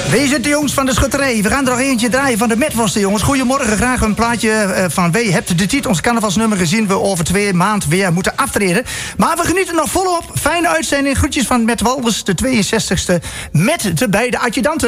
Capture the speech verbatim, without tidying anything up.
Wees het de jongens van de schutterij. We gaan er nog eentje draaien van de Metworsten, jongens. Goedemorgen, graag een plaatje uh, van... Wee hebt de titel, ons carnavalsnummer gezien... we over twee maanden weer moeten aftreden. Maar we genieten nog volop. Fijne uitzending. Groetjes van Met Walders, de tweeënzestigste... met de beide adjudanten.